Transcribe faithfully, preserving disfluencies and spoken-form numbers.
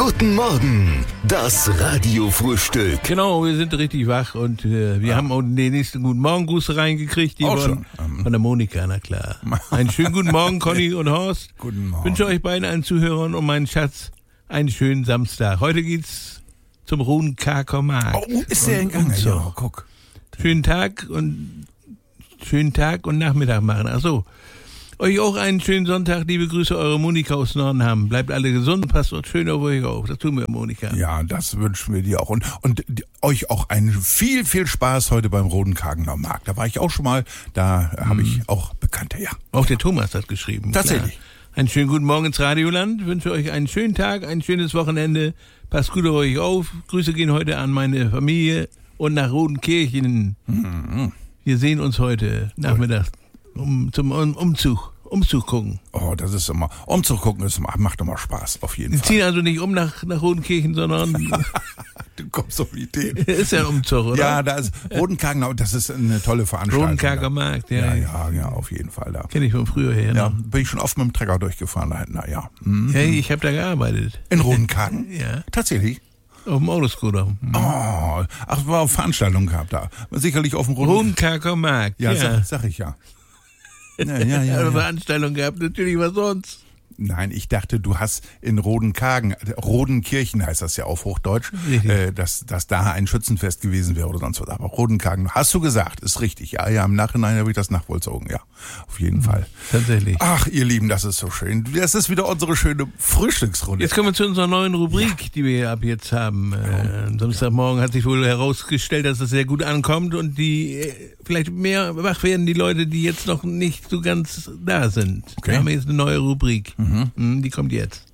Guten Morgen, das Radiofrühstück. Genau, wir sind richtig wach und äh, wir ja. haben auch den nächsten Guten Morgen-Gruß reingekriegt. Die auch von, schon. von der Monika, na klar. Einen schönen guten Morgen, Conny und Horst. Guten Morgen. Ich wünsche euch beiden, allen Zuhörern und meinen Schatz, einen schönen Samstag. Heute geht's zum Rodenkarker Markt. Oh, ist der in Gang? So. Ja, guck. Schönen Tag und schönen Tag und Nachmittag machen. Ach so. Euch auch einen schönen Sonntag. Liebe Grüße, eure Monika aus Nordenham. Bleibt alle gesund und passt schön auf euch auf. Das tun wir, Monika. Ja, das wünschen wir dir auch. Und, und die, euch auch einen viel, viel Spaß heute beim Rodenkargener Markt. Da war ich auch schon mal. Da hm. habe ich auch Bekannte, ja. Auch der Thomas hat geschrieben. Tatsächlich. Klar. Einen schönen guten Morgen ins Radioland. Ich wünsche euch einen schönen Tag, ein schönes Wochenende. Passt gut auf euch auf. Grüße gehen heute an meine Familie und nach Rodenkirchen. Mhm. Wir sehen uns heute Nachmittag um, zum um, Umzug. Umzug gucken. Oh, das ist immer, Umzug gucken ist, macht immer Spaß, auf jeden Sie Fall. Sie ziehen also nicht um nach, nach Rodenkirchen, sondern... Du kommst auf Ideen. Ist ja ein Umzug, oder? Ja, da ist Rodenkargen, das ist eine tolle Veranstaltung. Rodenkarger Markt, ja. Ja, ja, ja, auf jeden Fall. Da. Kenne ich von früher her. Ja, Ne? bin ich schon oft mit dem Trecker durchgefahren. Da, na ja. Mhm. Ja, ich habe da gearbeitet. In Rodenkargen? Ja. Tatsächlich? Auf dem Autoscooter. Mhm. Oh, ach, war auf Veranstaltungen gehabt da. Sicherlich auf dem Roden Rodenkarger Markt. Ja, ja. Sag, sag ich ja. Ja, ja, ja, Eine ja. Veranstaltung gehabt, natürlich was sonst. Nein, ich dachte, du hast in Rodenkargen, Rodenkirchen heißt das ja auf Hochdeutsch, äh, dass, dass da ein Schützenfest gewesen wäre oder sonst was. Aber Rodenkargen, hast du gesagt, ist richtig. Ja, ja, im Nachhinein habe ich das nachvollzogen, ja. Auf jeden mhm, Fall. Tatsächlich. Ach, ihr Lieben, das ist so schön. Das ist wieder unsere schöne Frühstücksrunde. Jetzt kommen wir zu unserer neuen Rubrik, ja, die wir ab jetzt haben. Ja. Äh, Samstagmorgen hat sich wohl herausgestellt, dass es sehr gut ankommt und die äh, vielleicht mehr wach werden, die Leute, die jetzt noch nicht so ganz da sind. Okay. Wir haben jetzt eine neue Rubrik. Mhm. Die kommt jetzt.